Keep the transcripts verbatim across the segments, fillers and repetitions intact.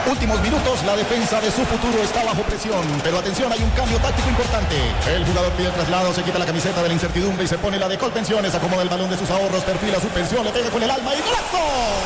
Últimos minutos, la defensa de su futuro está bajo presión, pero atención, hay un cambio táctico importante. El jugador pide traslado, se quita la camiseta de la incertidumbre y se pone la de Colpensiones, acomoda el balón de sus ahorros, perfila su pensión, le pega con el alma y ¡golazo!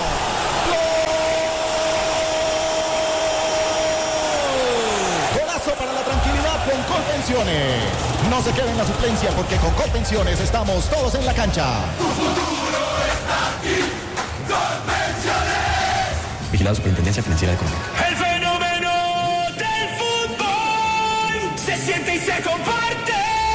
¡Golazo para la tranquilidad con Colpensiones! No se quede en la suplencia porque con Colpensiones estamos todos en la cancha. Tu futuro está aquí, Colpensiones. Vigilado Superintendencia Financiera de Colombia. El fenómeno del fútbol se siente y se comparte.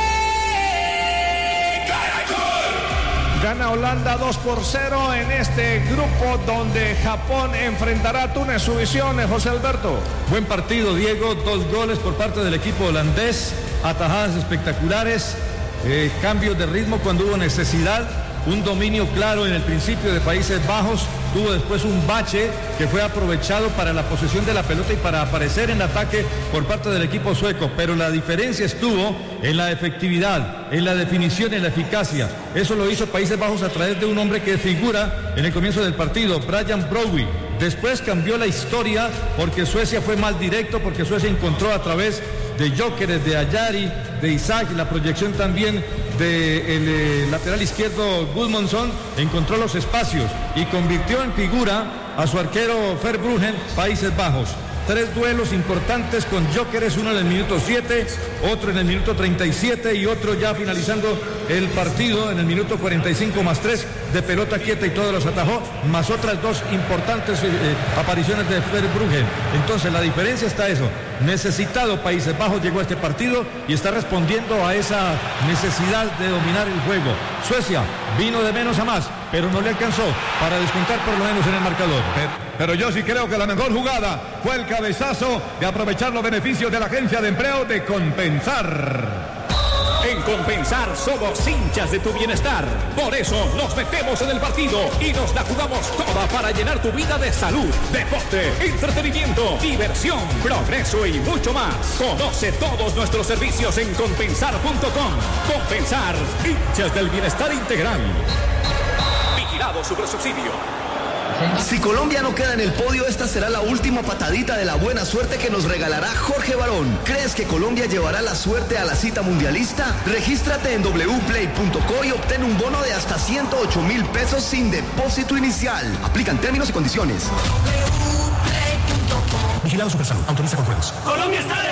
¡Caracol! Gana Holanda dos por cero en este grupo donde Japón enfrentará a Túnez. Su visión, José Alberto. Buen partido, Diego. Dos goles por parte del equipo holandés. Atajadas espectaculares. Eh, cambios de ritmo cuando hubo necesidad. Un dominio claro en el principio de Países Bajos, tuvo después un bache que fue aprovechado para la posesión de la pelota y para aparecer en ataque por parte del equipo sueco, pero la diferencia estuvo en la efectividad, en la definición, en la eficacia. Eso lo hizo Países Bajos a través de un hombre que figura en el comienzo del partido, Brian Brobby. Después cambió la historia porque Suecia fue más directo, porque Suecia encontró a través de Gyökeres, de Ayari, de Isaac, la proyección también del de lateral izquierdo Gudmundsson, encontró los espacios y convirtió en figura a su arquero Verbruggen, Países Bajos. Tres duelos importantes con Gyökeres, uno en el minuto siete, otro en el minuto treinta y siete y otro ya finalizando el partido en el minuto cuarenta y cinco más tres de pelota quieta y todos los atajó, más otras dos importantes eh, apariciones de Verbruggen. Entonces la diferencia está eso. Necesitado Países Bajos llegó a este partido y está respondiendo a esa necesidad de dominar el juego. Suecia vino de menos a más, pero no le alcanzó para descontar por lo menos en el marcador. Pero, pero yo sí creo que la mejor jugada fue el cabezazo de aprovechar los beneficios de la agencia de empleo de Compensar. En Compensar somos hinchas de tu bienestar. Por eso nos metemos en el partido y nos la jugamos toda para llenar tu vida de salud, deporte, entretenimiento, diversión, progreso y mucho más. Conoce todos nuestros servicios en compensar punto com. Compensar, hinchas del bienestar integral. Vigilado Supersubsidio. Si Colombia no queda en el podio, esta será la última patadita de la buena suerte que nos regalará Jorge Barón. ¿Crees que Colombia llevará la suerte a la cita mundialista? Regístrate en doble u play punto co y obtén un bono de hasta ciento ocho mil pesos sin depósito inicial. Aplican términos y condiciones. Vigilado Supersalud. Autoriza con juegos. Colombia está de